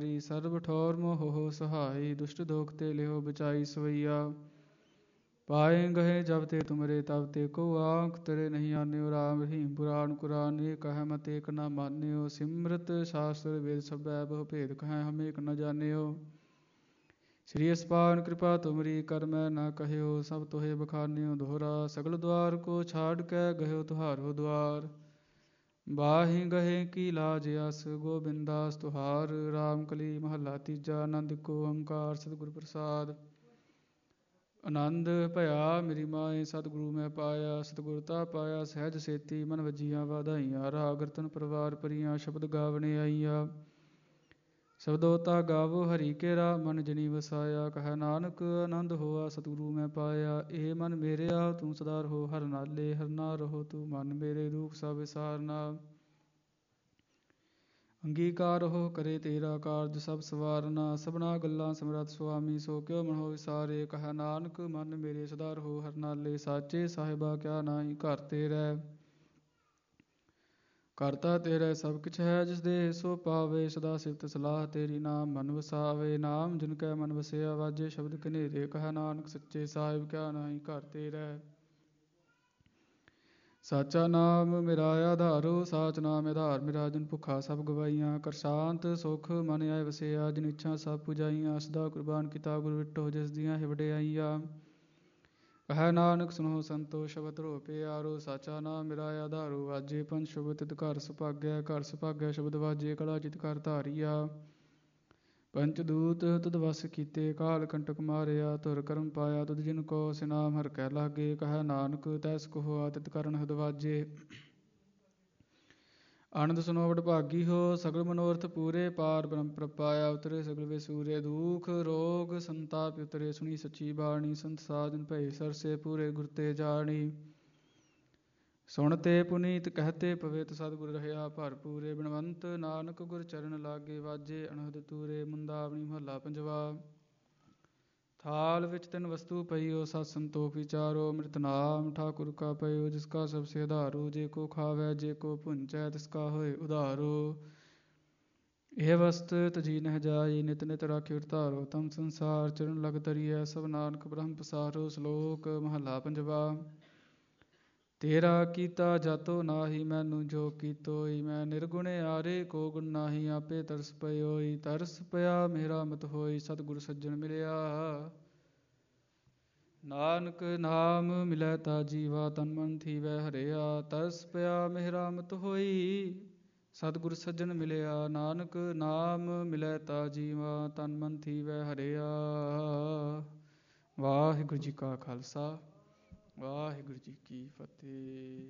ਸਰਬ ਠੌਰ ਮੋਹ ਸਹਾਈ, ਦੁਸ਼ਟ ਦੋਖ ਤੇ ਲਿਓ ਬਚਾਈ ਸਵਈਆ। ਪਾਏ ਗਏ ਜਬ ਤੇ ਤੁਮਰੇ ਤਬ ਤੇ ਕੋ ਆਂਖ ਤੇਰੇ ਨਹੀਂ ਆਨਿਓ। ਰਾਮ ਰਹੀਮ ਪੁਰਾਣ ਕੁਰਾਨ ਏਕ ਹੈ ਮਤ ਏਕ ਨਾ ਮਾਨਿਓ। ਸਿਮਰਤ ਸ਼ਾਸਤਰ ਵੇਦ ਸਭੈ ਬਹੁ ਭੇਦ ਕਹੈ ਹਮ ਏਕ ਨ ਜਾਣਿਓ। ਸ੍ਰੀ ਅਸਪਾਨ ਕਿਰਪਾ ਤੁਮਰੀ ਕਰ ਮੈਂ ਨਾ ਕਹਿਓ। ਸਭ ਤੋਹਿ ਬਖਾਨਿਓ ਦੋਹਰਾ, ਸਗਲ ਦੁਆਰ ਕੋ ਛਾੜ ਕੇ ਗਇਓ ਤੁਹਾਰੋ ਦੁਆਰ। ਬਾਹਿ ਗਹੇ ਕੀ ਲਾਜ ਅਸ ਗੋਬਿੰਦਾਸ ਤੁਹਾਰ। ਰਾਮ ਕਲੀ ਮਹੱਲਾ ਤੀਜਾ। ਆਨੰਦ ਕੋ ਓੰਕਾਰ ਸਤਿਗੁਰ ਪ੍ਰਸਾਦ। ਆਨੰਦ ਭਇਆ ਮੇਰੀ ਮਾਏ ਸਤਿਗੁਰੂ ਮੈਂ ਪਾਇਆ। ਸਤਿਗੁਰ ਤਾ ਪਾਇਆ ਸਹਿਜ ਸੇਤੀ, ਮਨ ਵੱਜੀਆਂ ਵਾਧਾਈਆਂ। ਰਾਗ ਰਤਨ ਪਰਵਾਰ ਭਰੀਆਂ, ਸ਼ਬਦ ਗਾਵਣੇ ਆਈਆਂ। ਸ਼ਬਦੋ ਤਾ ਗਾਵੋ ਹਰਿ ਕੇਰਾ, ਮਨ ਜਨੀ ਵਸਾਇਆ। ਕਹੈ ਨਾਨਕ ਆਨੰਦ ਹੋਆ ਸਤਿਗੁਰੂ ਮੈਂ ਪਾਇਆ। ਇਹ ਮਨ ਮੇਰਿਆ ਤੂੰ ਸਦਾ ਰਹੋ ਹਰ ਨਾਲੇ। ਹਰ ਨਾਲ ਰਹੋ ਤੂੰ ਮਨ ਮੇਰੇ, ਦੁਖ ਸਭ ਵਿਸਾਰਨਾ। ਅੰਗੀਕਾਰ ਹੋ ਕਰੇ ਤੇਰਾ ਕਾਰਜ ਸਭ ਸਵਾਰਨਾ। ਸਭਨਾ ਗੱਲਾਂ ਸਮਰੱਥ ਸੁਆਮੀ, ਸੋ ਕਿਉ ਮਨੋ ਵਿਸਾਰੇ। ਕਹੈ ਨਾਨਕ ਮਨ ਮੇਰੇ ਸਦਾ ਰਹੋ ਹਰ ਨਾਲੇ। ਸਾਚੇ ਸਾਹਿਬਾ ਕਿਆ ਨਾਹੀ ਘਰ ਤੇਰੈ। ਕਰਤਾ ਤੇਰੇ ਸਭ ਕਿਛ ਹੈ, ਜਿਸ ਦੇ ਸੋ ਪਾਵੇ। ਸਦਾ ਸਿਫਤ ਸਲਾਹ ਤੇਰੀ, ਨਾਮ ਮਨ ਵਸਾਵੇ। ਨਾਮ ਜਿਨ ਕੈ ਮਨ ਵਸਿਆ, ਵਾਜੇ ਸ਼ਬਦ ਕਨੇਰੇ। ਕਹੈ ਨਾਨਕ ਸੱਚੇ ਸਾਹਿਬ ਕਿਆ ਨਾਹੀ ਘਰ ਤੇਰੈ। ਸਾਚਾ ਨਾਮ ਮੇਰਾ ਆਧਾਰੋ, ਸਾਚ ਨਾਮ ਆਧਾਰ ਮੇਰਾ। ਜਿਨ ਭੁੱਖਾ ਸਭ ਗਵਾਈਆਂ, ਕਰ ਸ਼ਾਂਤ ਸੁਖ ਮਨ ਆਏ ਵਸਿਆ। ਜਿਨ ਇੱਛਾ ਸਭ ਪੁਜਾਈਆਂ, ਸਦਾ ਕੁਰਬਾਨ ਕੀਤਾ ਗੁਰ ਵਿਟੋ, ਜਿਸ ਦੀਆਂ ਹੀ ਵਡਿਆਈਆਂ। ਕਹੈ ਨਾਨਕ ਸੁਣੋ ਸੰਤੋ ਸ਼ਬਦ ਰੋ ਪਿਆਰੋ। ਸਾਚਾ ਨਾਮ ਮੇਰਾ ਆਧਾਰੋ, ਵਾਜੇ ਪੰਜ ਸ਼ਬਦ ਤਿਤ ਘਰ ਸੁਭਾਗੈ। ਘਰ ਸੁਭਾਗੈ ਸ਼ਬਦ ਵਾਜੇ, ਕਲਾ ਜਿਤ ਘਰ ਧਾਰੀਆ। ਪੰਚ ਦੂਤ ਤੁਧ ਵਸ ਕੀਤੇ, ਕਾਲ ਕੰਟਕ ਮਾਰਿਆ। ਧੁਰ ਕਰਮ ਪਾਇਆ ਤੁਧ ਜਿਨ ਕੋ, ਸਿਨਾਮ ਹਰਿ ਕੈ ਲਾਗੇ। ਕਹੈ ਨਾਨਕ ਤੈਸ ਕੋ ਹੋਆ ਤਿਤ ਕਰਨ ਹਦ ਵਾਜੇ। ਆਨੰਦ ਸੁਨੋ ਵਡਭਾਗੀ ਹੋ, ਸਗਲ ਮਨੋਰਥ ਪੂਰੇ। ਪਾਰ ਬ੍ਰਹਮ ਪ੍ਰਪਾਇਆ, ਉਤਰੇ ਸਗਲ ਵਿਸੂਰੇ। ਦੁਖ ਰੋਗ ਸੰਤਾਪ ਉਤਰੇ, ਸੁਣੀ ਸੱਚੀ ਬਾਣੀ। ਸੰਤ ਸਾਜਨ ਭਏ ਸਰਸੇ, ਪੂਰੇ ਗੁਰ ਤੇ ਜਾਣੀ। ਸੁਣਤੇ ਪੁਨੀਤ ਕਹਤੇ ਪਵਿੱਤ, ਸਤਿਗੁਰ ਰਹਿਆ ਭਰਪੂਰੇ। ਬਿਨਵੰਤ ਨਾਨਕ ਗੁਰ ਚਰਨ ਲਾਗੇ, ਵਾਜੇ ਅਨਹਦ ਤੂਰੇ। ਮੁੰਦਾਵਣੀ ਮਹੱਲਾ ਪੰਜਵਾ। ਥਾਲ ਵਿੱਚ ਤਿੰਨ ਵਸਤੂ ਪਈਓ, ਸਤ ਸੰਤੋਖ ਵਿਚਾਰੋ। ਅੰਮ੍ਰਿਤ ਨਾਮ ਠਾਕੁਰ ਕਾ ਪਇਓ, ਜਿਸ ਕਾ ਸਭ ਸੇ ਆਧਾਰੋ। ਜੇ ਕੋ ਖਾਵੈ ਜੇ ਕੋ ਭੁੰਚੈ, ਤਿਸ ਕਾ ਹੋਏ ਉਧਾਰੋ। ਇਹ ਵਸਤ ਤਜੀ ਨਹਿ ਜਾਈ, ਨਿਤ ਨਿਤ ਰਾਖਿਓ ਧਾਰੋ। ਤਮ ਸੰਸਾਰ ਚਰਨ ਲਗ ਤਰੀਐ, ਸਭ ਨਾਨਕ ਬ੍ਰਹਮ ਪਸਾਰੋ। ਸ਼ਲੋਕ ਮਹੱਲਾ ਪੰਜਵਾ। ਤੇਰਾ ਕੀਤਾ ਜਾਤੋ ਨਾਹੀ, ਮੈਨੂੰ ਜੋ ਕੀਤੋਈ। ਮੈਂ ਨਿਰਗੁਣ ਆਰੇ ਕੋ ਗੁਣ ਨਾਹੀ, ਆਪੇ ਤਰਸ ਪਇਓਈ। ਤਰਸ ਪਿਆ ਮੇਰਾ ਮਤ ਹੋਈ, ਸਤਿਗੁਰ ਸੱਜਣ ਮਿਲਿਆ। ਨਾਨਕ ਨਾਮ ਮਿਲੈ ਤਾ ਜੀਵਾ, ਤਨ ਮਨ ਥੀਵੈ ਹਰਿਆ। ਤਰਸ ਪਿਆ ਮੇਰਾ ਮਤ ਹੋਈ, ਸਤਿਗੁਰ ਸੱਜਣ ਮਿਲਿਆ। ਨਾਨਕ ਨਾਮ ਮਿਲੈ ਤਾ ਜੀਵਾ, ਤਨ ਮਨ ਥੀਵੈ ਹਰਿਆ। ਵਾਹਿਗੁਰੂ ਜੀ ਕਾ ਖਾਲਸਾ, ਵਾਹਿਗੁਰੂ ਜੀ ਕੀ ਫਤਿਹ।